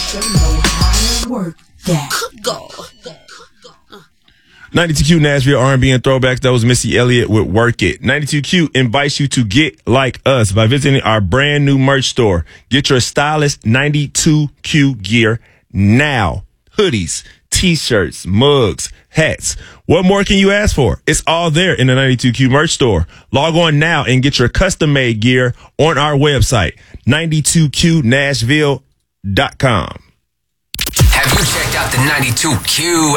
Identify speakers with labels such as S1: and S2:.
S1: know how to work that.
S2: Go.
S3: 92Q Nashville R&B and throwbacks. That was Missy Elliott with Work It. 92Q invites you to get like us by visiting our brand new merch store. Get your stylish 92Q gear now. Hoodies, t-shirts, mugs, hats. What more can you ask for? It's all there in the 92Q merch store. Log on now and get your custom-made gear on our website, 92qnashville.com.
S4: Have you checked out the 92Q